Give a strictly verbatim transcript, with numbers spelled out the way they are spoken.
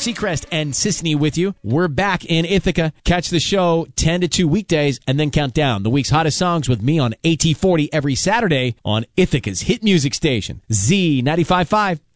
Seacrest and Sisney with you. We're back in Ithaca. Catch the show ten to two weekdays and then count down the week's hottest songs with me on A T forty every Saturday on Ithaca's hit music station, Z ninety-five point five.